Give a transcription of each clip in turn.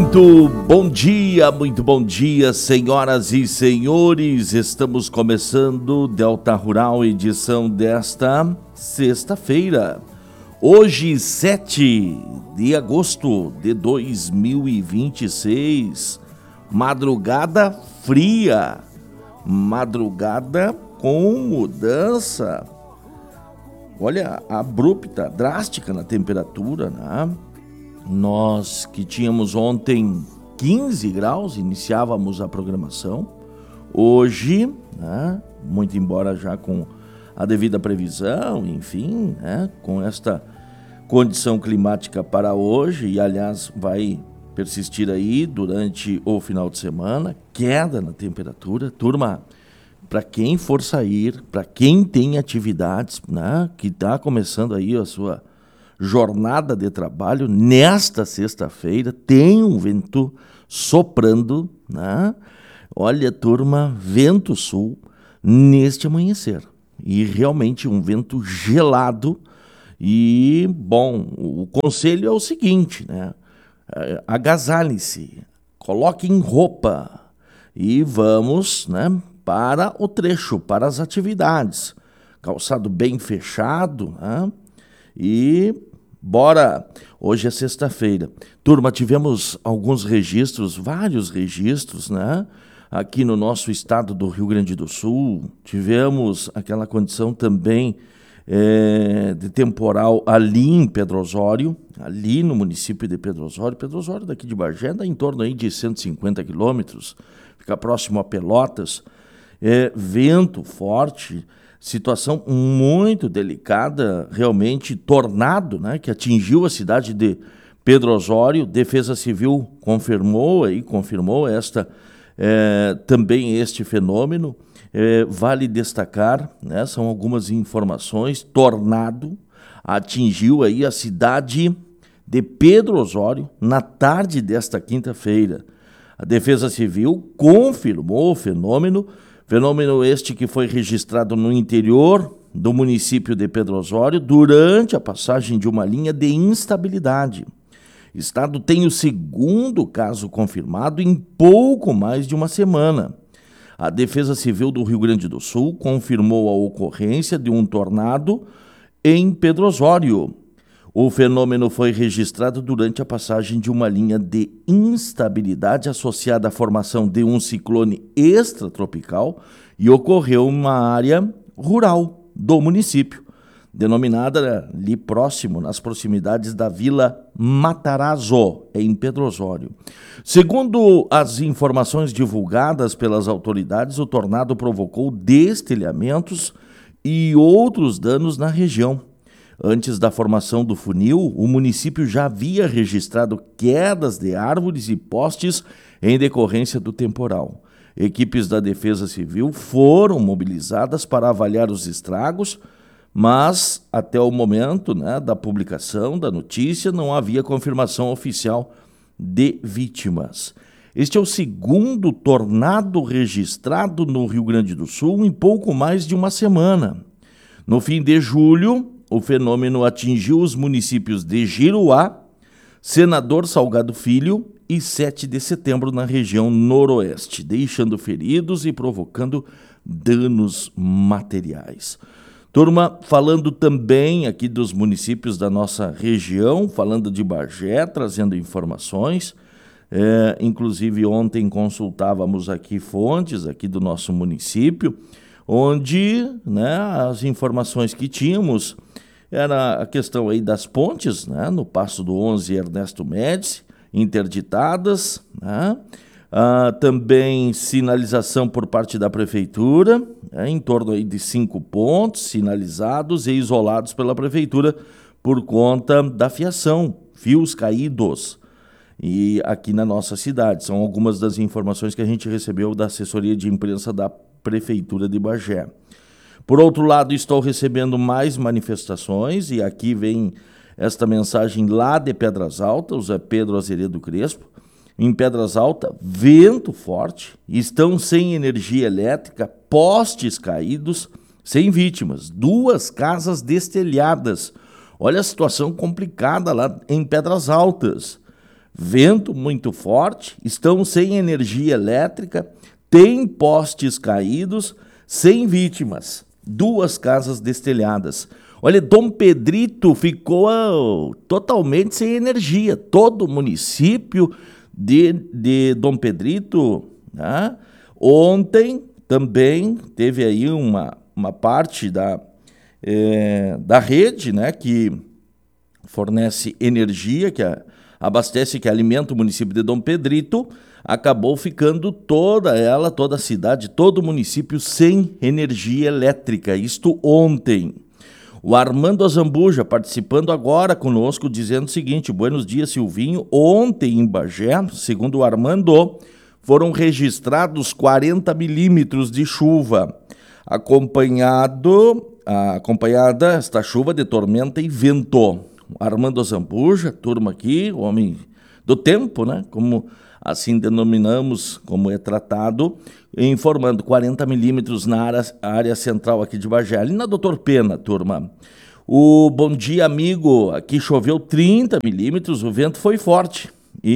Muito bom dia, senhoras e senhores. Estamos começando Delta Rural, edição desta sexta-feira. Hoje, 7 de agosto de 2026. Madrugada fria, madrugada com mudança, olha, abrupta, drástica na temperatura, né? Nós que tínhamos ontem 15 graus, iniciávamos a programação. Hoje, né, muito embora já com a devida previsão, enfim, né, com esta condição climática para hoje, e aliás vai persistir aí durante o final de semana, queda na temperatura. Turma, para quem for sair, para quem tem atividades, né, que está começando aí a sua jornada de trabalho, nesta sexta-feira, tem um vento soprando, né? Olha, turma, vento sul neste amanhecer. E realmente um vento gelado. E, bom, o conselho é o seguinte, né? Agasalhe-se, coloque em roupa e vamos, né, para o trecho, para as atividades. Calçado bem fechado, né? E bora! Hoje é sexta-feira. Turma, tivemos alguns registros, vários registros, né? Aqui no nosso estado do Rio Grande do Sul. Tivemos aquela condição também de temporal ali em Pedro Osório, ali no município de Pedro Osório. Pedro Osório daqui de Bagé dá em torno aí de 150 quilômetros, fica próximo a Pelotas. Vento forte, situação muito delicada, realmente tornado, né, que atingiu a cidade de Pedro Osório. Defesa Civil confirmou também este fenômeno. Vale destacar, né, são algumas informações. Tornado atingiu aí a cidade de Pedro Osório na tarde desta quinta-feira. A Defesa Civil confirmou o fenômeno este que foi registrado no interior do município de Pedro Osório durante a passagem de uma linha de instabilidade. O estado tem o segundo caso confirmado em pouco mais de uma semana. A Defesa Civil do Rio Grande do Sul confirmou a ocorrência de um tornado em Pedro Osório. O fenômeno foi registrado durante a passagem de uma linha de instabilidade associada à formação de um ciclone extratropical e ocorreu em uma área rural do município, denominada ali próximo, nas proximidades da Vila Matarazzo, em Pedro Osório. Segundo as informações divulgadas pelas autoridades, o tornado provocou destelhamentos e outros danos na região. Antes da formação do funil, o município já havia registrado quedas de árvores e postes em decorrência do temporal. Equipes da Defesa Civil foram mobilizadas para avaliar os estragos, mas até o momento, né, da publicação da notícia não havia confirmação oficial de vítimas. Este é o segundo tornado registrado no Rio Grande do Sul em pouco mais de uma semana. No fim de julho, o fenômeno atingiu os municípios de Giruá, Senador Salgado Filho e 7 de setembro na região noroeste, deixando feridos e provocando danos materiais. Turma, falando também aqui dos municípios da nossa região, falando de Bagé, trazendo informações. Inclusive ontem consultávamos aqui fontes aqui do nosso município, onde, né, as informações que tínhamos era a questão aí das pontes, né, no Passo do 11 Ernesto Médici, interditadas, né, também sinalização por parte da prefeitura, em torno aí de 5 pontos sinalizados e isolados pela prefeitura por conta da fiação, fios caídos. E aqui na nossa cidade, são algumas das informações que a gente recebeu da assessoria de imprensa da Prefeitura de Bagé. Por outro lado, estou recebendo mais manifestações e aqui vem esta mensagem lá de Pedras Altas, o Zé Pedro Azeredo Crespo. Em Pedras Altas, vento forte, estão sem energia elétrica, postes caídos, sem vítimas, 2 casas destelhadas. Olha a situação complicada lá em Pedras Altas. vento muito forte, estão sem energia elétrica, tem postes caídos, sem vítimas, 2 casas destelhadas. Olha, Dom Pedrito ficou totalmente sem energia, todo o município de Dom Pedrito, né? Ontem também teve aí uma parte da rede, né, que fornece energia, abastece, que alimenta o município de Dom Pedrito, acabou ficando toda a cidade, todo o município sem energia elétrica, isto ontem. O Armando Azambuja participando agora conosco, dizendo o seguinte: buenos dias, Silvinho. Ontem em Bagé, segundo o Armando, foram registrados 40 milímetros de chuva, acompanhada esta chuva de tormenta e vento. Armando Azambuja, turma aqui, o homem do tempo, né? Como assim denominamos, como é tratado, informando 40 milímetros na área central aqui de Bagé. Ali na Doutor Pena, turma. Bom dia, amigo. Aqui choveu 30 milímetros, o vento foi forte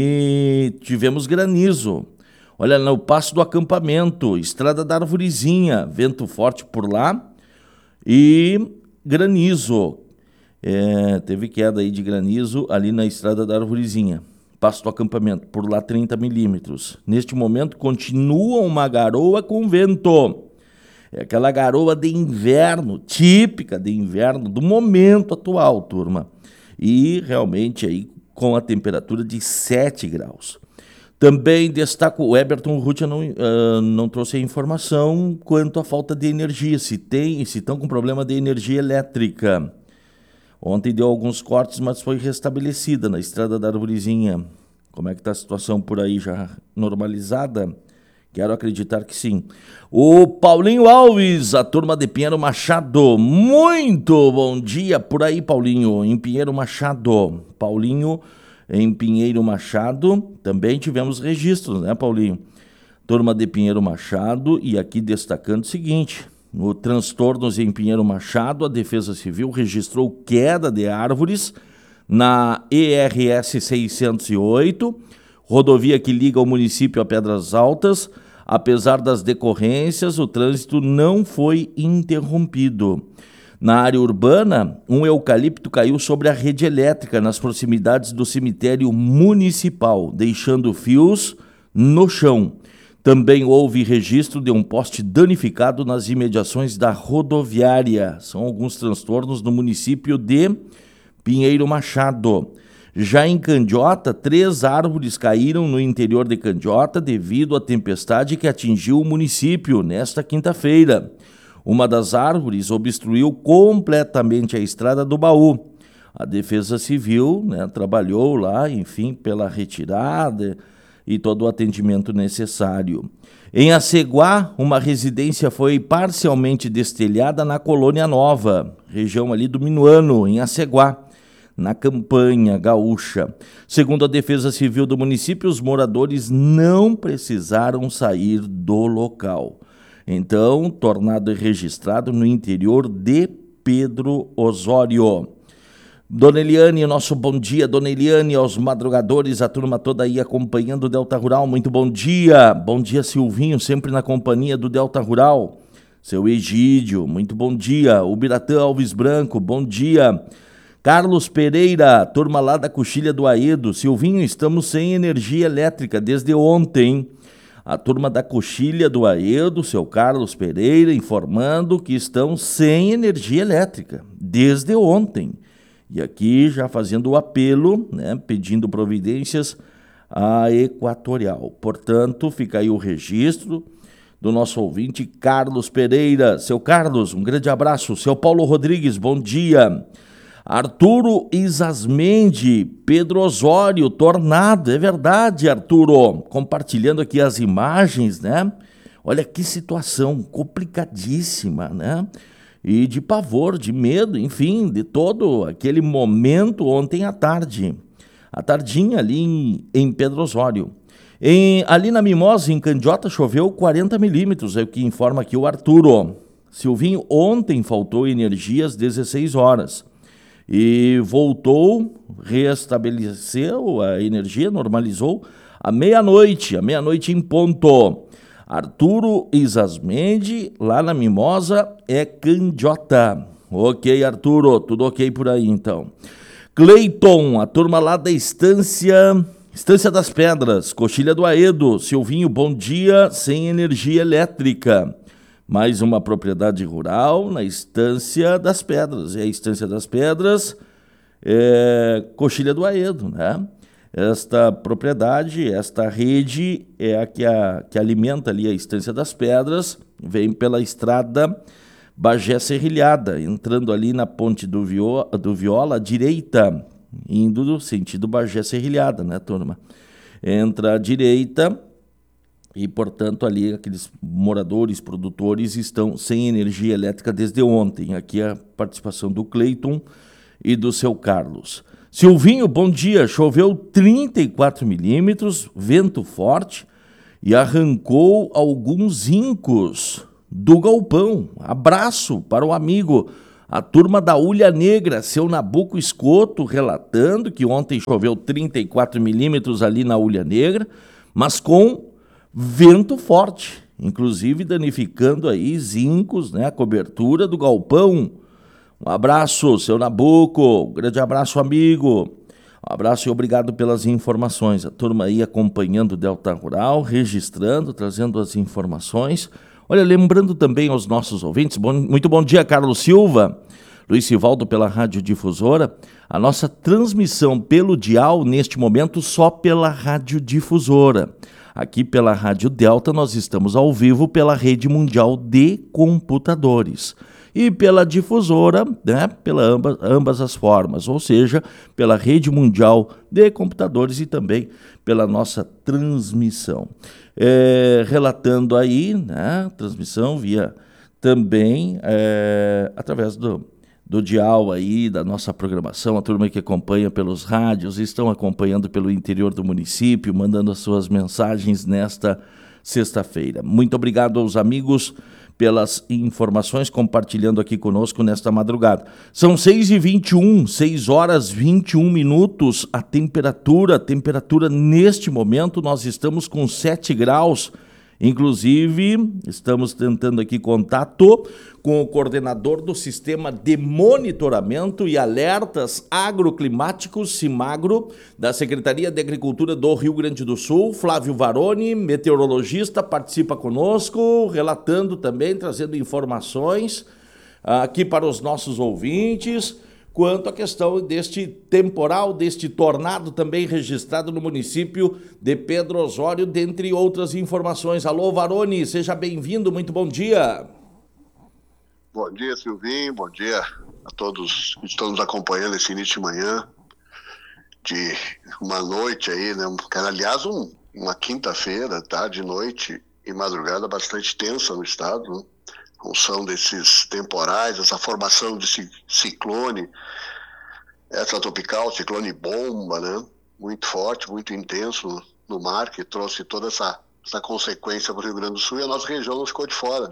e tivemos granizo. Olha, no Passo do Acampamento, Estrada da Arvorezinha, vento forte por lá e granizo. Teve queda aí de granizo ali na Estrada da Arvorezinha. Passo do Acampamento, por lá 30 milímetros. Neste momento continua uma garoa com vento. É aquela garoa de inverno, típica de inverno, do momento atual, turma. E realmente aí com a temperatura de 7 graus. Também destaco, o Eberton Rutia não trouxe a informação quanto à falta de energia, se estão com problema de energia elétrica. Ontem deu alguns cortes, mas foi restabelecida na Estrada da Arvorezinha. Como é que está a situação por aí, já normalizada? Quero acreditar que sim. O Paulinho Alves, a turma de Pinheiro Machado. Muito bom dia por aí, Paulinho, em Pinheiro Machado. Paulinho, em Pinheiro Machado, também tivemos registros, né, Paulinho? Turma de Pinheiro Machado, e aqui destacando o seguinte: no transtornos em Pinheiro Machado, a Defesa Civil registrou queda de árvores na ERS 608, rodovia que liga o município a Pedras Altas. Apesar das decorrências, o trânsito não foi interrompido. Na área urbana, um eucalipto caiu sobre a rede elétrica nas proximidades do cemitério municipal, deixando fios no chão. Também houve registro de um poste danificado nas imediações da rodoviária. São alguns transtornos no município de Pinheiro Machado. Já em Candiota, 3 árvores caíram no interior de Candiota devido à tempestade que atingiu o município nesta quinta-feira. Uma das árvores obstruiu completamente a estrada do Baú. A Defesa Civil, né, trabalhou lá, enfim, pela retirada e todo o atendimento necessário. Em Aceguá, uma residência foi parcialmente destelhada na Colônia Nova, região ali do Minuano, em Aceguá, na campanha gaúcha. Segundo a Defesa Civil do município, os moradores não precisaram sair do local. Então, tornado registrado no interior de Pedro Osório. Dona Eliane, nosso bom dia, Dona Eliane, aos madrugadores, a turma toda aí acompanhando o Delta Rural, muito bom dia. Bom dia, Silvinho, sempre na companhia do Delta Rural. Seu Egídio, muito bom dia. O Biratã Alves Branco, bom dia. Carlos Pereira, turma lá da Coxilha do Aedo. Silvinho, estamos sem energia elétrica desde ontem. A turma da Coxilha do Aedo, seu Carlos Pereira, informando que estão sem energia elétrica desde ontem. E aqui já fazendo o apelo, né, pedindo providências à Equatorial. Portanto, fica aí o registro do nosso ouvinte Carlos Pereira. Seu Carlos, um grande abraço. Seu Paulo Rodrigues, bom dia. Arturo Isasmendi, Pedro Osório, tornado, é verdade, Arturo, compartilhando aqui as imagens, né? Olha que situação complicadíssima, né? E de pavor, de medo, enfim, de todo aquele momento ontem à tarde, à tardinha ali em Pedro Osório. Ali na Mimosa, em Candiota, choveu 40 milímetros, é o que informa aqui o Arturo. Silvinho, ontem faltou energia às 16 horas. e voltou, restabeleceu a energia, normalizou à meia-noite em ponto. Arturo Isasmendi, lá na Mimosa, é Candiota. Ok, Arturo, tudo ok por aí então. Cleiton, a turma lá da Estância das Pedras, Coxilha do Aedo. Silvinho, bom dia, sem energia elétrica. Mais uma propriedade rural na Estância das Pedras. E a Estância das Pedras é Coxilha do Aedo, né? Esta propriedade, esta rede é a que alimenta ali a Estância das Pedras, vem pela estrada Bagé Serrilhada, entrando ali na ponte do Viola, à direita, indo no sentido Bagé Serrilhada, né, turma? Entra à direita e, portanto, ali aqueles moradores, produtores estão sem energia elétrica desde ontem. Aqui a participação do Cleiton e do seu Carlos. Silvinho, bom dia. Choveu 34 milímetros, vento forte e arrancou alguns incos do galpão. Abraço para o amigo. A turma da Ulha Negra, seu Nabuco Escoto, relatando que ontem choveu 34 milímetros ali na Ulha Negra, mas com vento forte, inclusive danificando aí zincos, né, a cobertura do galpão. Um abraço, seu Nabuco, um grande abraço, amigo. Um abraço e obrigado pelas informações. A turma aí acompanhando o Delta Rural, registrando, trazendo as informações. Olha, lembrando também aos nossos ouvintes, muito bom dia, Carlos Silva, Luiz Sivaldo pela Rádio Difusora. A nossa transmissão pelo dial, neste momento, só pela Rádio Difusora. Aqui pela Rádio Delta, nós estamos ao vivo pela Rede Mundial de Computadores. E pela difusora, né, pela ambas as formas, ou seja, pela Rede Mundial de Computadores e também pela nossa transmissão. Relatando aí, né, transmissão via também através do dial aí, da nossa programação, a turma que acompanha pelos rádios, estão acompanhando pelo interior do município, mandando as suas mensagens nesta sexta-feira. Muito obrigado aos amigos pelas informações, compartilhando aqui conosco nesta madrugada. São 6h21, 6 horas 21 minutos, a temperatura neste momento, nós estamos com 7 graus, inclusive estamos tentando aqui contato com o coordenador do Sistema de Monitoramento e Alertas Agroclimáticos, Cimagro, da Secretaria de Agricultura do Rio Grande do Sul, Flávio Varoni, meteorologista, participa conosco, relatando também, trazendo informações aqui para os nossos ouvintes, quanto à questão deste temporal, deste tornado também registrado no município de Pedro Osório, dentre outras informações. Alô, Varoni, seja bem-vindo, muito bom dia. Bom dia, Silvinho, bom dia a todos que estão nos acompanhando esse início de manhã, de uma noite aí, né? Aliás, uma quinta-feira, tarde, noite e madrugada bastante tensa no estado, né? Função desses temporais, essa formação desse ciclone extratropical, ciclone bomba, né? Muito forte, muito intenso no mar, que trouxe toda essa consequência para o Rio Grande do Sul, e a nossa região não ficou de fora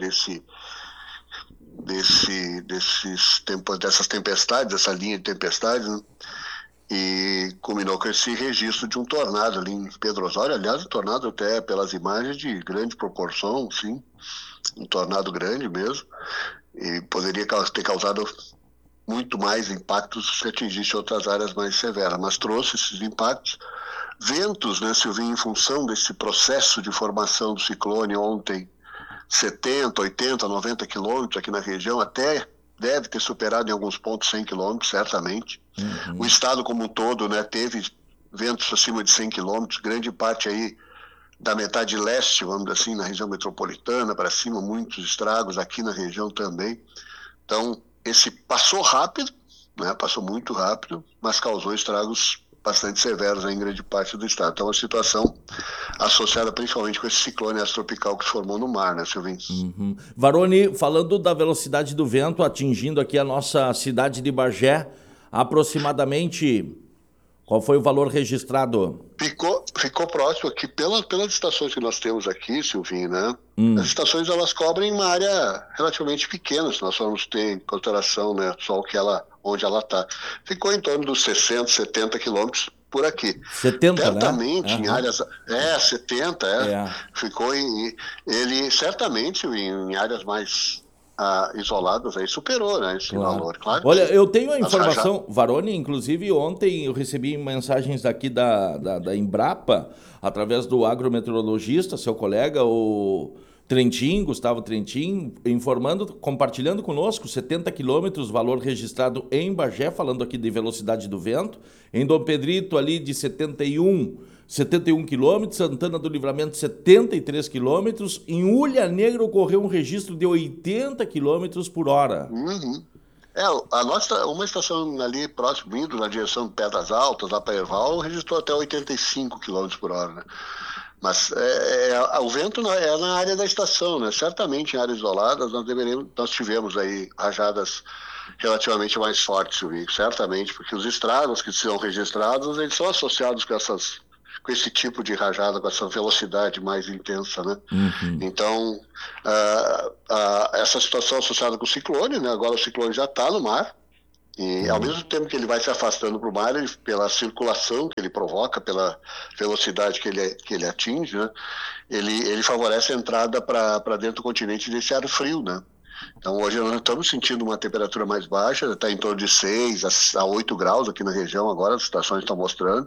dessas tempestades, dessa linha de tempestades, né? E culminou com esse registro de um tornado ali em Pedro Osório. Aliás, um tornado até pelas imagens de grande proporção, sim, um tornado grande mesmo, e poderia ter causado muito mais impactos se atingisse outras áreas mais severas, mas trouxe esses impactos. Ventos, né, Silvinho, em função desse processo de formação do ciclone ontem, 70, 80, 90 quilômetros aqui na região, até deve ter superado em alguns pontos 100 quilômetros, certamente. O estado como um todo, né, teve ventos acima de 100 quilômetros, grande parte aí da metade leste, vamos dizer assim, na região metropolitana, para cima, muitos estragos aqui na região também. Então, esse passou rápido, né, passou muito rápido, mas causou estragos bastante severos em grande parte do estado. Então, a situação associada principalmente com esse ciclone extratropical que se formou no mar, né, Silvinho? Varoni, falando da velocidade do vento atingindo aqui a nossa cidade de Bagé, aproximadamente, qual foi o valor registrado? Ficou próximo aqui, pelas estações que nós temos aqui, Silvinho, né? As estações, elas cobrem uma área relativamente pequena, se nós formos ter em consideração, né, só onde ela está. Ficou em torno dos 60, 70 quilômetros por aqui. 70, né? Certamente em áreas... 70, É. ficou ele certamente em áreas mais isoladas aí superou, né, esse Claro. valor. Claro Olha, que eu tenho a as rajadas... informação, Varone, inclusive ontem eu recebi mensagens daqui da Embrapa, através do agrometeorologista, seu colega, o Trentin, Gustavo Trentin, informando, compartilhando conosco 70 quilômetros, valor registrado em Bagé, falando aqui de velocidade do vento, em Dom Pedrito ali de 71 quilômetros, Santana do Livramento 73 quilômetros, em Ulha Negra ocorreu um registro de 80 quilômetros por hora. Uhum. Uma estação ali próximo, indo na direção de Pedras Altas, lá para Erval, registrou até 85 quilômetros por hora, né? Mas o vento é na área da estação, né? Certamente em áreas isoladas nós tivemos aí rajadas relativamente mais fortes, certamente, porque os estragos que são registrados, eles são associados com esse tipo de rajada, com essa velocidade mais intensa, né? Uhum. Então, essa situação associada com o ciclone, né? Agora o ciclone já está no mar, e ao mesmo tempo que ele vai se afastando para o mar, pela circulação que ele provoca, pela velocidade que ele atinge, né? Ele favorece a entrada para dentro do continente desse ar frio, né? Então hoje nós estamos sentindo uma temperatura mais baixa, está em torno de 6 a 8 graus aqui na região agora, as estações estão mostrando,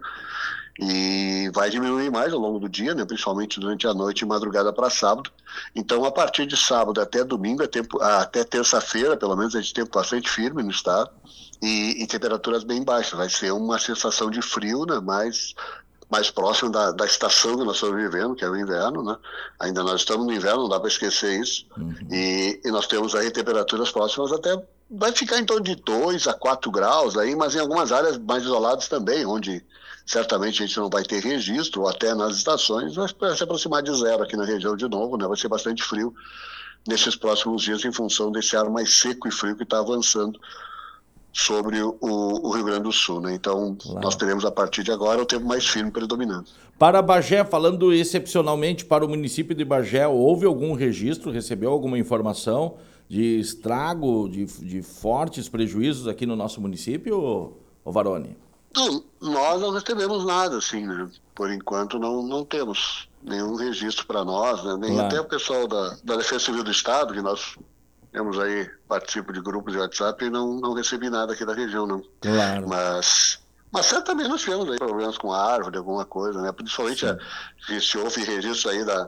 e vai diminuir mais ao longo do dia, né? Principalmente durante a noite e madrugada para sábado. Então a partir de sábado até domingo, até terça-feira, pelo menos, a gente tem tempo bastante firme no estado e temperaturas bem baixas. Vai ser uma sensação de frio, né? Mais próximo da estação que nós estamos vivendo, que é o inverno, né? Ainda nós estamos no inverno, não dá para esquecer isso. Uhum. E nós temos aí temperaturas próximas até... Vai ficar em torno de 2 a 4 graus aí, mas em algumas áreas mais isoladas também, onde certamente a gente não vai ter registro, ou até nas estações, vai se aproximar de zero aqui na região de novo, né? Vai ser bastante frio nesses próximos dias em função desse ar mais seco e frio que está avançando sobre o Rio Grande do Sul, né? Então, Claro. Nós teremos a partir de agora o tempo mais firme predominando. Para Bagé, falando excepcionalmente para o município de Bagé, houve algum registro, recebeu alguma informação de estrago, de fortes prejuízos aqui no nosso município, Varone? Nós não recebemos nada, assim, né? Por enquanto não temos nenhum registro para nós, né? Nem até o pessoal da Defesa Civil do Estado, que nós temos aí, participo de grupos de WhatsApp e não recebi nada aqui da região, não. Claro. Mas certamente nós tivemos aí problemas com a árvore, alguma coisa, né? Principalmente se houve registro aí da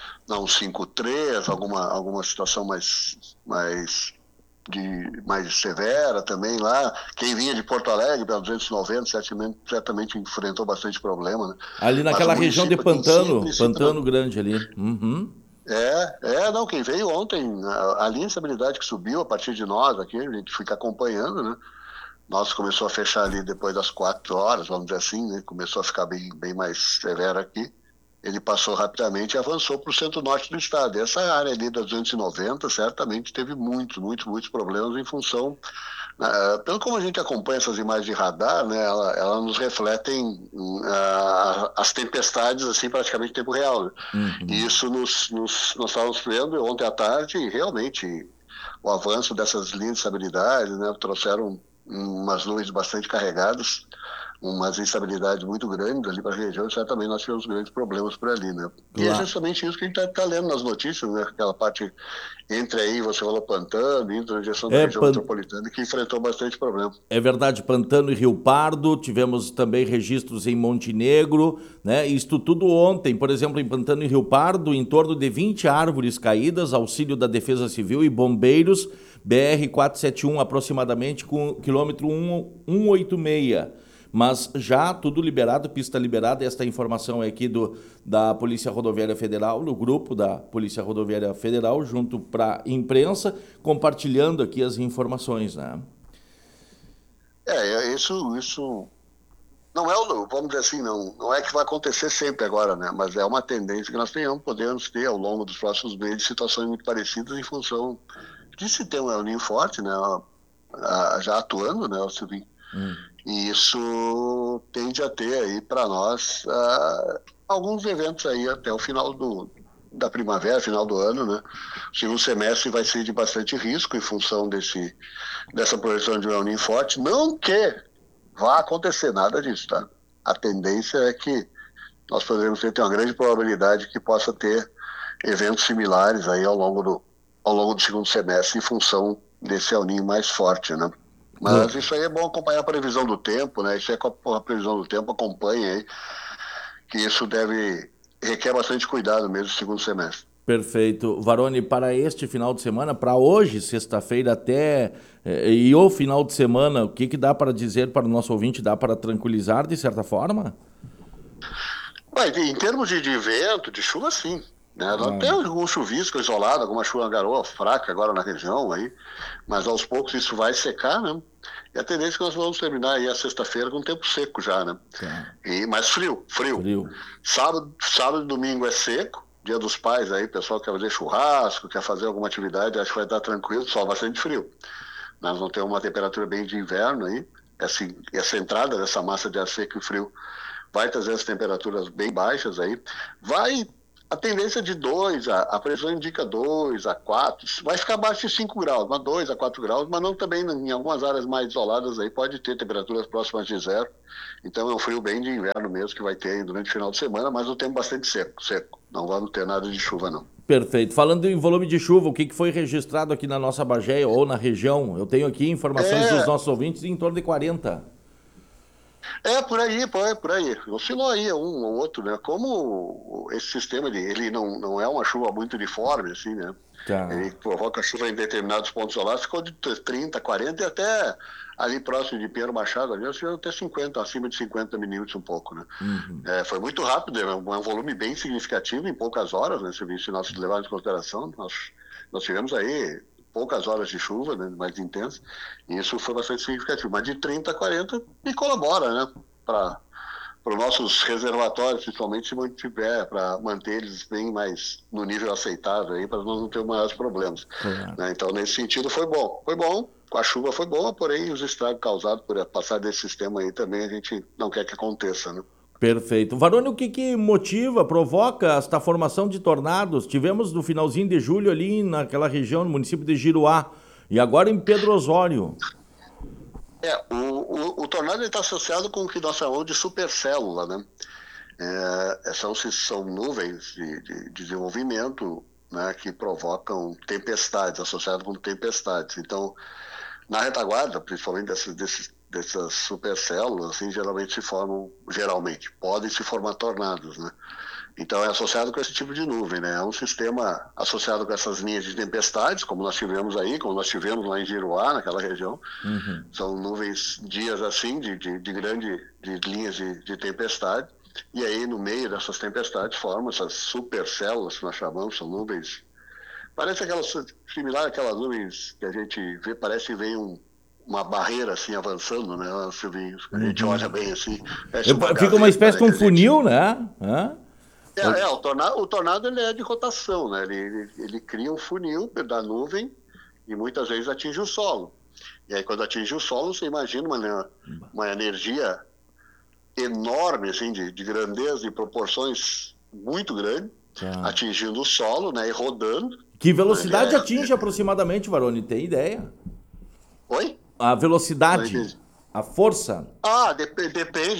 153, alguma situação mais severa também lá. Quem vinha de Porto Alegre pela 290 certamente enfrentou bastante problema, né? Ali naquela região de Pantano Grande ali. Uhum. Não, quem veio ontem, a instabilidade que subiu a partir de nós aqui, a gente fica acompanhando, né? Nós começou a fechar ali depois das 4 horas, vamos dizer assim, né? Começou a ficar bem mais severo aqui. Ele passou rapidamente e avançou para o centro-norte do estado. Essa área ali das 290 certamente teve muitos problemas em função... pelo como a gente acompanha essas imagens de radar, né, ela nos refletem as tempestades assim, praticamente em tempo real. Né? Uhum. E isso nós estávamos vendo ontem à tarde, e realmente o avanço dessas linhas de estabilidade, né, trouxeram umas nuvens bastante carregadas, umas instabilidades muito grandes ali para a região, e certamente nós tivemos grandes problemas por ali, né? E é justamente isso que a gente está lendo nas notícias, né? Aquela parte entre aí, você falou Pantano, indo na direção da região metropolitana, que enfrentou bastante problema. É verdade, Pantano e Rio Pardo, tivemos também registros em Montenegro, né? Isto tudo ontem, por exemplo, em Pantano e Rio Pardo, em torno de 20 árvores caídas, auxílio da Defesa Civil e bombeiros, BR-471 aproximadamente, com quilômetro 186. Mas já tudo liberado, pista liberada. Esta informação é aqui da Polícia Rodoviária Federal, no grupo da Polícia Rodoviária Federal, junto para a imprensa, compartilhando aqui as informações, né? Isso não é, vamos dizer assim, não é que vai acontecer sempre agora, né? Mas é uma tendência que nós podemos ter ao longo dos próximos meses situações muito parecidas em função de se ter um El Niño forte, né? Já atuando, né, Silvinho? E isso tende a ter aí para nós alguns eventos aí até o final da primavera, final do ano, né? O segundo semestre vai ser de bastante risco em função dessa projeção de um El Niño forte. Não que vá acontecer nada disso, tá? A tendência é que nós poderemos ter uma grande probabilidade que possa ter eventos similares aí ao longo do segundo semestre em função desse El Niño mais forte, né? Mas isso aí é bom acompanhar a previsão do tempo, né? Isso é com a previsão do tempo, acompanha aí, que isso requer bastante cuidado mesmo no segundo semestre. Perfeito. Varone, para este final de semana, para hoje, sexta-feira e o final de semana, o que dá para dizer para o nosso ouvinte? Dá para tranquilizar de certa forma? Em termos de vento, de chuva, sim. Né? Tem algum chuvisco isolado, alguma chuva garoa fraca agora na região aí, mas aos poucos isso vai secar, né? E a tendência é que nós vamos terminar aí a sexta-feira com tempo seco já, né? Tá. Mas frio. Sábado e domingo é seco, Dia dos Pais aí, o pessoal quer fazer churrasco, quer fazer alguma atividade, acho que vai estar tranquilo, só bastante frio. Nós vamos ter uma temperatura bem de inverno aí, essa entrada dessa massa de ar seco e frio vai trazer as temperaturas bem baixas aí. A tendência de 2, a previsão indica 2 a 4, vai ficar abaixo de 5 graus, mas 2 a 4 graus, mas não também em algumas áreas mais isoladas aí pode ter temperaturas próximas de zero. Então é um frio bem de inverno mesmo que vai ter aí durante o final de semana, mas o tempo bastante seco. Não vamos ter nada de chuva, não. Perfeito. Falando em volume de chuva, o que foi registrado aqui na nossa Bagéia ou na região? Eu tenho aqui informações dos nossos ouvintes em torno de 40. Por aí. Oscilou aí um ou outro, né? Como esse sistema, ele não é uma chuva muito uniforme, assim, né? Tá. Ele provoca chuva em determinados pontos isolados, ficou de 30, 40 e até ali próximo de Pinheiro Machado, ali, até 50, acima de 50 milímetros um pouco, né? Uhum. Foi muito rápido, é um volume bem significativo em poucas horas, né? Se nós levarmos em consideração, nós tivemos aí poucas horas de chuva, né, mais intensa, e isso foi bastante significativo. Mas de 30 a 40 e colabora, né, para os nossos reservatórios, principalmente se mantiver, para manter eles bem mais no nível aceitável aí, para nós não termos maiores problemas. Claro. Né? Então, nesse sentido, foi bom. Com a chuva foi bom, porém os estragos causados por passar desse sistema aí também a gente não quer que aconteça, né? Perfeito. Varone, o que motiva, provoca esta formação de tornados? Tivemos no finalzinho de julho ali naquela região, no município de Giruá, e agora em Pedro Osório. O tornado está associado com o que nós chamamos de supercélula, né? São nuvens de desenvolvimento, né, que provocam tempestades, associadas com tempestades. Então, na retaguarda, principalmente dessas supercélulas, assim, podem se formar tornados, né? Então é associado com esse tipo de nuvem, né? É um sistema associado com essas linhas de tempestades, como nós tivemos lá em Giruá, naquela região. Uhum. São nuvens, dias assim, de linhas de tempestade. E aí, no meio dessas tempestades, formam essas supercélulas, que nós chamamos, são nuvens. Parece similar àquelas nuvens que a gente vê, parece que vem uma barreira assim avançando, né, Silvinho? A gente olha bem assim. Fica uma espécie de um funil, né? O tornado ele é de rotação, né? Ele cria um funil da nuvem e muitas vezes atinge o solo. E aí quando atinge o solo, você imagina uma energia enorme, assim, de grandeza e proporções muito grandes, atingindo o solo, né, e rodando. Que velocidade atinge aproximadamente, Varone? Tem ideia? Oi? A velocidade, a força? Depende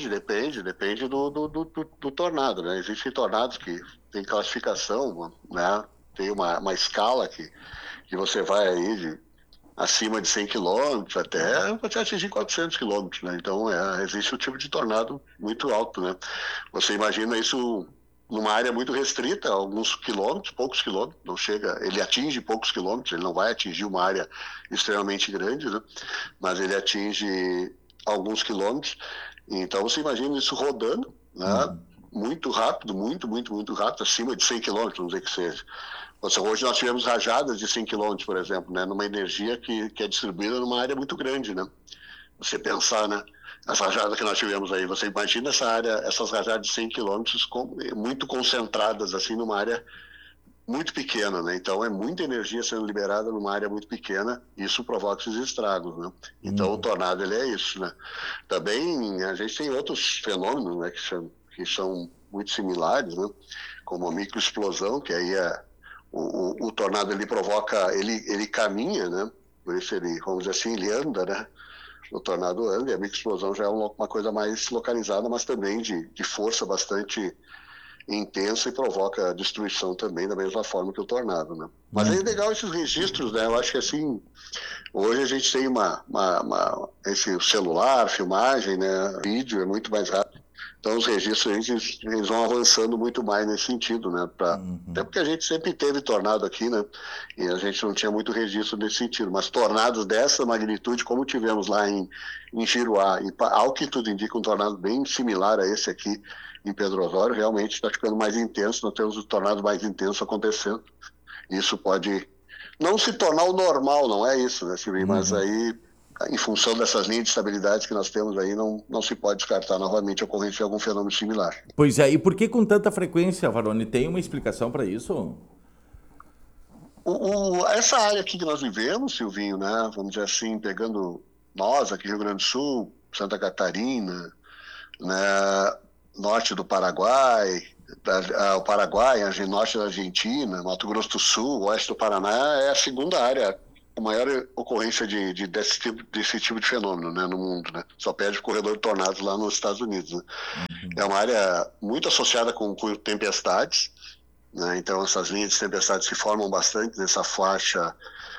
do tornado, né? Existem tornados que tem classificação, né? Tem uma escala que você vai aí acima de 100 km até atingir 400 km, né? Então, existe um tipo de tornado muito alto, né? Você imagina isso numa área muito restrita, alguns quilômetros, poucos quilômetros, não chega, ele atinge poucos quilômetros, ele não vai atingir uma área extremamente grande, né? Mas ele atinge alguns quilômetros, então você imagina isso rodando, né? Muito rápido, muito rápido, acima de 100 quilômetros, vamos dizer que seja. Hoje nós tivemos rajadas de 100 quilômetros, por exemplo, né? Numa energia que é distribuída numa área muito grande, né? Você pensar, né? As rajadas que nós tivemos aí, você imagina essas rajadas de 100 quilômetros muito concentradas, assim, numa área muito pequena, né? Então, é muita energia sendo liberada numa área muito pequena, e isso provoca esses estragos, né? Então, o tornado, ele é isso, né? Também, a gente tem outros fenômenos, né, que são muito similares, né? Como a microexplosão, que aí o tornado ele provoca, ele caminha, né? Por isso ele, vamos dizer assim, ele anda, né? O tornado anda, e a microexplosão já é uma coisa mais localizada, mas também de força bastante intensa e provoca destruição também da mesma forma que o tornado, né? Mas é legal esses registros, né? Eu acho que assim, hoje a gente tem esse celular, filmagem, né? Vídeo é muito mais rápido. Então os registros eles vão avançando muito mais nesse sentido, né? Até porque a gente sempre teve tornado aqui, né? E a gente não tinha muito registro nesse sentido. Mas tornados dessa magnitude, como tivemos lá em Giruá, e ao que tudo indica, um tornado bem similar a esse aqui em Pedro Osório, realmente está ficando mais intenso. Nós temos os tornados mais intensos acontecendo. Isso pode não se tornar o normal, não é isso, né, Silvio? Mas aí, em função dessas linhas de estabilidade que nós temos aí, não se pode descartar novamente a ocorrência de algum fenômeno similar. Pois é, e por que com tanta frequência, Varone? Tem uma explicação para isso? Essa área aqui que nós vivemos, Silvinho, né, vamos dizer assim, pegando nós aqui, Rio Grande do Sul, Santa Catarina, né, norte do Paraguai, o Paraguai, norte da Argentina, Mato Grosso do Sul, oeste do Paraná, é a segunda área com maior ocorrência desse tipo de fenômeno, né, no mundo, né? Só perde o corredor de tornados lá nos Estados Unidos, né? É uma área muito associada com tempestades, né? Então essas linhas de tempestades se formam bastante nessa faixa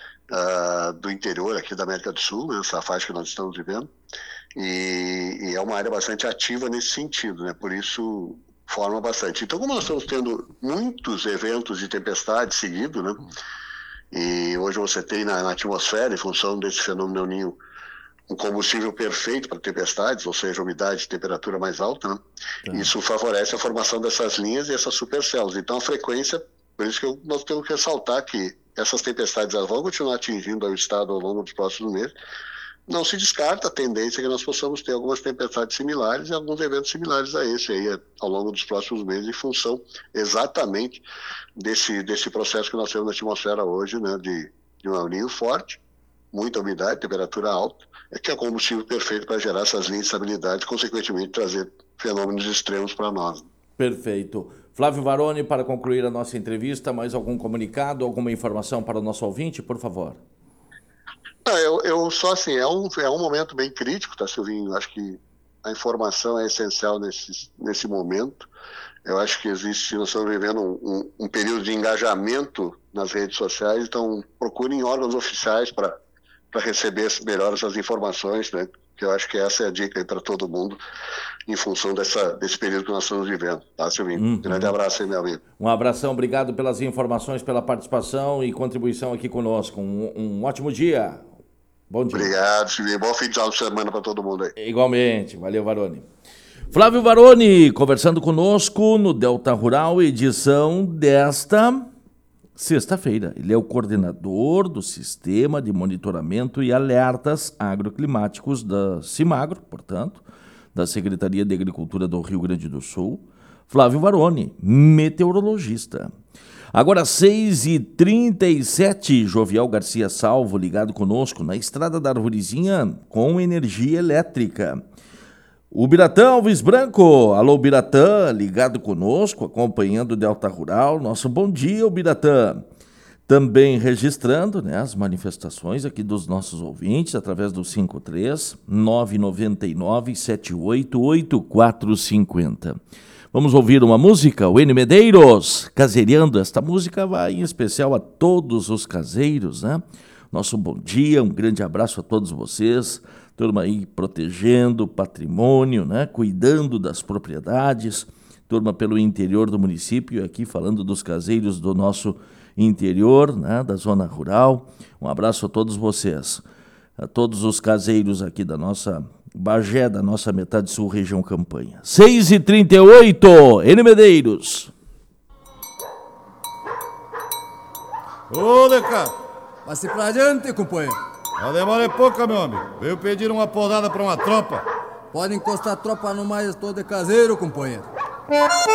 do interior aqui da América do Sul, né? Essa faixa que nós estamos vivendo, e é uma área bastante ativa nesse sentido, né? Por isso forma bastante. Então, como nós estamos tendo muitos eventos de tempestade seguidos, né? E hoje você tem na atmosfera, em função desse fenômeno El Niño, um combustível perfeito para tempestades, ou seja, umidade e temperatura mais alta, né? Isso favorece a formação dessas linhas e essas supercélulas. Então, a frequência, por isso que nós temos que ressaltar que essas tempestades elas vão continuar atingindo o estado ao longo dos próximos meses. Não se descarta a tendência que nós possamos ter algumas tempestades similares e alguns eventos similares a esse aí ao longo dos próximos meses, em função exatamente desse processo que nós temos na atmosfera hoje, né, de um El Niño forte, muita umidade, temperatura alta, que é o combustível perfeito para gerar essas linhas de estabilidade e, consequentemente, trazer fenômenos extremos para nós. Perfeito. Flávio Varone, para concluir a nossa entrevista, mais algum comunicado, alguma informação para o nosso ouvinte, por favor? Eu só assim, é um momento bem crítico, tá, Silvinho? Acho que a informação é essencial nesse momento. Eu acho que nós estamos vivendo um período de engajamento nas redes sociais, então procurem órgãos oficiais para receber melhor essas informações, né? Que eu acho que essa é a dica aí para todo mundo, em função desse período que nós estamos vivendo, tá, Silvinho? Grande abraço aí, meu amigo. Um abração, obrigado pelas informações, pela participação e contribuição aqui conosco. Um ótimo dia. Bom dia. Obrigado, Silvinho. Bom fim de semana para todo mundo aí. Igualmente. Valeu, Varone. Flávio Varone, conversando conosco no Delta Rural, edição desta sexta-feira. Ele é o coordenador do Sistema de Monitoramento e Alertas Agroclimáticos da CIMAGRO, portanto, da Secretaria de Agricultura do Rio Grande do Sul. Flávio Varone, meteorologista. Agora 6h37, Jovial Garcia Salvo ligado conosco na Estrada da Arvorezinha com energia elétrica. O Biratã Alves Branco, alô Biratã, ligado conosco, acompanhando o Delta Rural. Nosso bom dia, Biratã. Também registrando, né, as manifestações aqui dos nossos ouvintes através do 53-999-788450. Vamos ouvir uma música, o N Medeiros, Caseiriando. Esta música vai em especial a todos os caseiros, né? Nosso bom dia, um grande abraço a todos vocês. Turma aí protegendo o patrimônio, né? Cuidando das propriedades. Turma pelo interior do município, aqui falando dos caseiros do nosso interior, né? Da zona rural. Um abraço a todos vocês. A todos os caseiros aqui da nossa Bagé, da nossa metade sul, região Campanha. 6h38, N Medeiros. Ô, Leca! Passe pra adiante, companheiro. A demora é pouca, meu amigo. Veio pedir uma podada pra uma tropa. Pode encostar a tropa no mais todo de caseiro, companheiro.